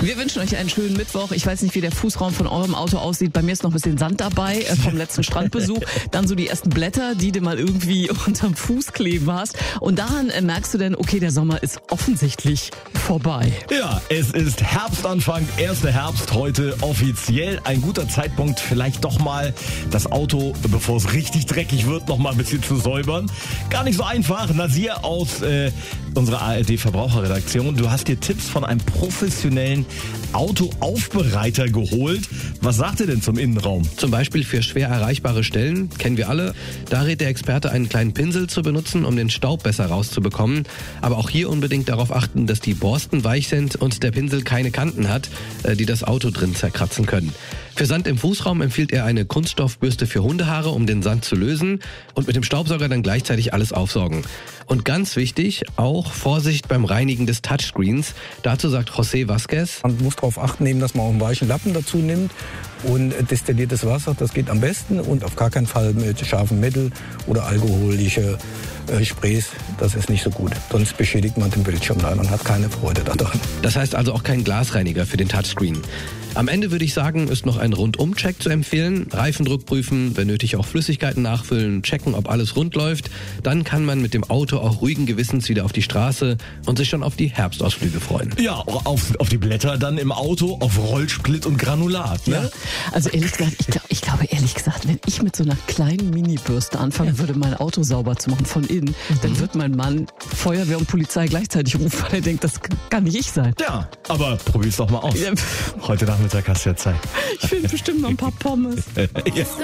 Wir wünschen euch einen schönen Mittwoch. Ich weiß nicht, wie der Fußraum von eurem Auto aussieht. Bei mir ist noch ein bisschen Sand dabei vom letzten Strandbesuch. Dann so die ersten Blätter, die du mal irgendwie unterm Fuß kleben hast. Und daran merkst du dann, okay, der Sommer ist offensichtlich vorbei. Ja, es ist Herbstanfang, 1. Herbst heute offiziell. Ein guter Zeitpunkt, vielleicht doch mal das Auto, bevor es richtig dreckig wird, noch mal ein bisschen zu säubern. Gar nicht so einfach. Nasir aus unserer ARD-Verbraucherredaktion, du hast dir Tipps von einem professionellen Autoaufbereiter geholt. Was sagt er denn zum Innenraum? Zum Beispiel für schwer erreichbare Stellen, kennen wir alle. Da rät der Experte, einen kleinen Pinsel zu benutzen, um den Staub besser rauszubekommen. Aber auch hier unbedingt darauf achten, dass die Borsten weich sind und der Pinsel keine Kanten hat, die das Auto drin zerkratzen können. Für Sand im Fußraum empfiehlt er eine Kunststoffbürste für Hundehaare, um den Sand zu lösen und mit dem Staubsauger dann gleichzeitig alles aufsaugen. Und ganz wichtig, auch Vorsicht beim Reinigen des Touchscreens. Dazu sagt José Vázquez: Man muss darauf acht nehmen, dass man auch einen weichen Lappen dazu nimmt und destilliertes Wasser, das geht am besten, und auf gar keinen Fall mit scharfem Mittel oder alkoholische Sprays, das ist nicht so gut. Sonst beschädigt man den Bildschirm leider und hat keine Freude daran. Das heißt also auch kein Glasreiniger für den Touchscreen. Am Ende würde ich sagen, ist noch ein Rundum-Check zu empfehlen. Reifendruck prüfen, wenn nötig auch Flüssigkeiten nachfüllen, checken, ob alles rund läuft. Dann kann man mit dem Auto auch ruhigen Gewissens wieder auf die Straße und sich schon auf die Herbstausflüge freuen. Ja, auf die Blätter dann im Auto, auf Rollsplit und Granulat. Ne? Ja. Also ehrlich gesagt, ich glaube ehrlich gesagt, wenn ich mit so einer kleinen Mini-Bürste anfangen würde, mein Auto sauber zu machen von innen, dann wird mein Mann Feuerwehr und Polizei gleichzeitig rufen, weil er denkt, das kann nicht ich sein. Ja, aber probier's doch mal aus. Ja. Heute Nachmittag hast du ja Zeit. Ich will bestimmt noch ein paar Pommes. Ja.